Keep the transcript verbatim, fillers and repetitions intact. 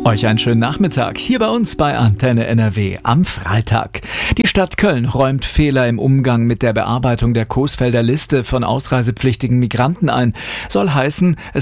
Euch einen schönen Nachmittag hier bei uns bei Antenne N R W am Freitag. Die Stadt Köln räumt Fehler im Umgang mit der Bearbeitung der Coesfelder Liste von ausreisepflichtigen Migranten ein. Soll heißen, es